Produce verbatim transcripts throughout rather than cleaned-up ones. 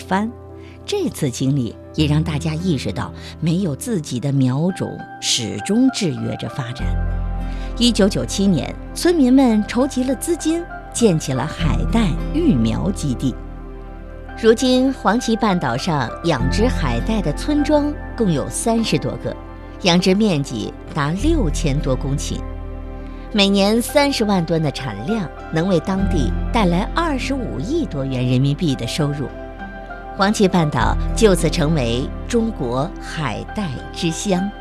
番。这次经历也让大家意识到，没有自己的苗种始终制约着发展。一九九七年，村民们筹集了资金，建起了海带育苗基地。如今，黄岐半岛上养殖海带的村庄共有三十多个，养殖面积达六千多公顷，每年三十万吨的产量，能为当地带来二十五亿多元人民币的收入。黄岐半岛就此成为中国海带之乡。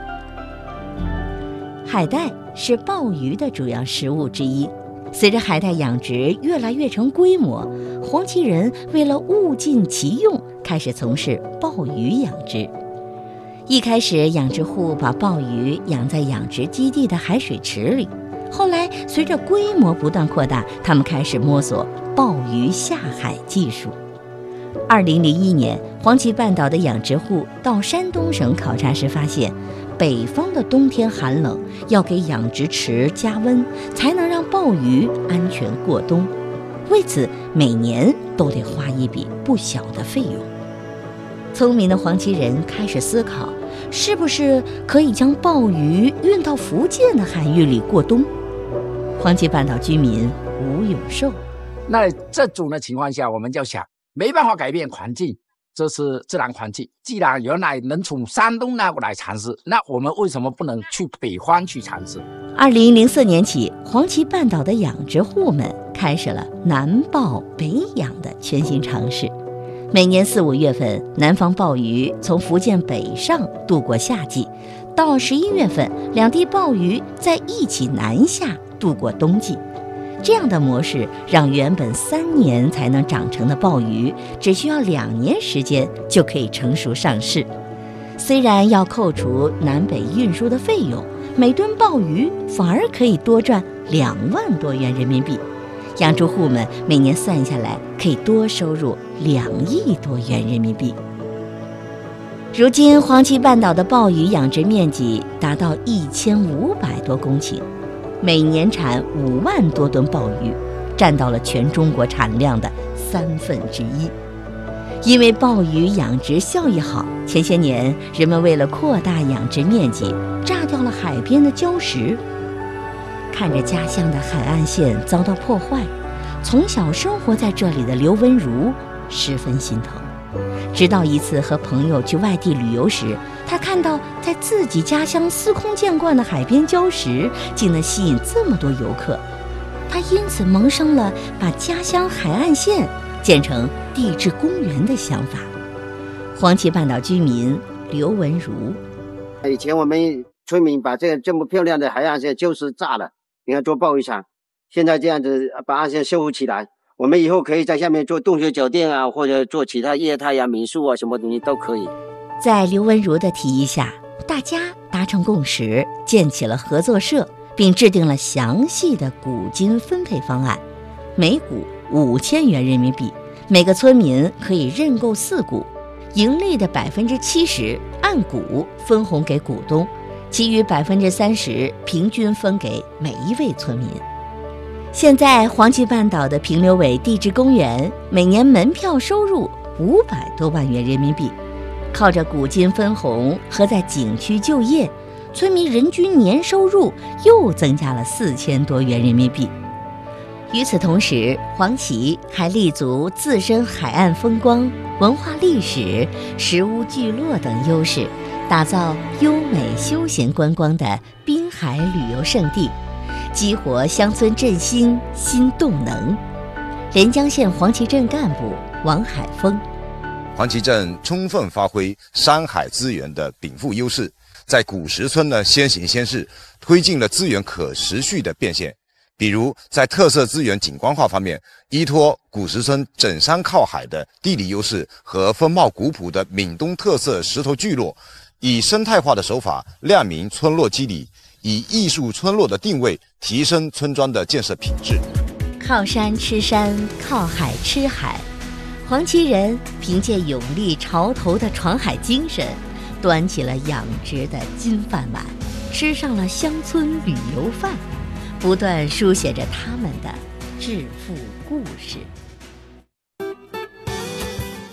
海带是鲍鱼的主要食物之一。随着海带养殖越来越成规模，黄岐人为了物尽其用，开始从事鲍鱼养殖。一开始，养殖户把鲍鱼养在养殖基地的海水池里，后来随着规模不断扩大，他们开始摸索鲍鱼下海技术。二零零一年，黄岐半岛的养殖户到山东省考察时发现，北方的冬天寒冷，要给养殖池加温，才能让鲍鱼安全过冬。为此，每年都得花一笔不小的费用。聪明的黄岐人开始思考，是不是可以将鲍鱼运到福建的海域里过冬？黄岐半岛居民吴永寿： 那这种的情况下，我们就想，没办法改变环境，这是自然环境。既然原来能从山东那过来尝试，那我们为什么不能去北方去尝试？ 二零零四年起，黄岐半岛的养殖户们开始了南鲍北养的全新尝试。每年四五月份，南方鲍鱼从福建北上度过夏季，到十一月份，两地鲍鱼在一起南下度过冬季。这样的模式让原本三年才能长成的鲍鱼，只需要两年时间就可以成熟上市。虽然要扣除南北运输的费用，每吨鲍鱼反而可以多赚两万多元人民币。养殖户们每年算下来可以多收入两亿多元人民币。如今，黄岐半岛的鲍鱼养殖面积达到一千五百多公顷，每年产五万多吨鲍鱼，占到了全中国产量的三分之一。因为鲍鱼养殖效益好，前些年人们为了扩大养殖面积，炸掉了海边的礁石。看着家乡的海岸线遭到破坏，从小生活在这里的刘文如十分心疼。直到一次和朋友去外地旅游时，他看到在自己家乡司空见惯的海边礁石竟能吸引这么多游客，他因此萌生了把家乡海岸线建成地质公园的想法。黄岐半岛居民刘文如： 以前我们村民把这个这么漂亮的海岸线就是炸了，你看做鲍鱼场，现在这样子把岸线修复起来，我们以后可以在下面做洞穴酒店啊，或者做其他业态啊、民宿啊，什么东西都可以。 在刘文如的提议下，大家达成共识，建起了合作社，并制定了详细的股金分配方案，每股五千元人民币，每个村民可以认购四股，盈利的百分之七十按股分红给股东，其余百分之三十平均分给每一位村民。现在黄岐半岛的平流尾地质公园每年门票收入五百多万元人民币，靠着股金分红和在景区就业，村民人均年收入又增加了四千多元人民币。与此同时，黄岐还立足自身海岸风光、文化历史、石屋聚落等优势，打造优美休闲观光的滨海旅游胜地，激活乡村振兴新动能。连江县黄岐镇干部王海峰： 黄岐镇充分发挥山海资源的禀赋优势，在古石村呢先行先试，推进了资源可持续的变现。比如在特色资源景观化方面，依托古石村整山靠海的地理优势和风貌古朴的闽东特色石头聚落，以生态化的手法亮明村落肌理，以艺术村落的定位提升村庄的建设品质。 靠山吃山，靠海吃海，黄岐人凭借勇立潮头的闯海精神，端起了养殖的金饭碗，吃上了乡村旅游饭，不断书写着他们的致富故事。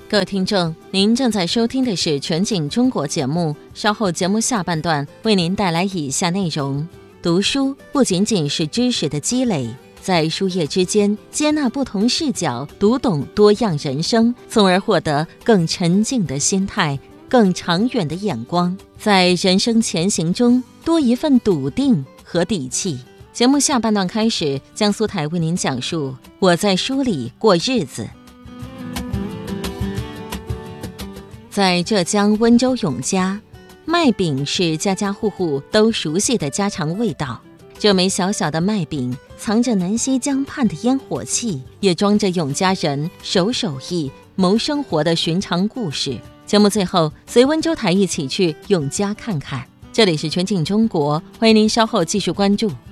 各位听众，您正在收听的是全景中国节目，稍后节目下半段为您带来以下内容。读书不仅仅是知识的积累，在书页之间接纳不同视角，读懂多样人生，从而获得更沉静的心态，更长远的眼光，在人生前行中多一份笃定和底气。节目下半段开始，江苏台为您讲述我在书里过日子。在浙江温州永嘉，麦饼是家家户户都熟悉的家常味道。这枚小小的麦饼藏着南溪江畔的烟火气，也装着永嘉人守手艺、谋生活的寻常故事。节目最后，随温州台一起去永嘉看看。这里是全景中国，欢迎您稍后继续关注。